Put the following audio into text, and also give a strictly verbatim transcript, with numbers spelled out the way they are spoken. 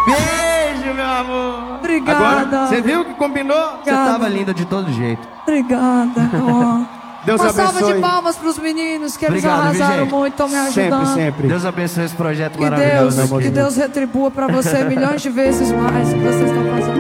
Beijo, meu amor. Obrigada. Agora, você viu que combinou? Obrigada. Você tava linda de todo jeito. Obrigada. Ó. Deus Uma abençoe. salva de palmas pros meninos, que eles Obrigado, arrasaram viu, gente? muito, estão me ajudando. Sempre, sempre. Deus abençoe esse projeto Que maravilhoso. Deus, que Deus retribua pra você milhões de vezes mais o que vocês estão fazendo.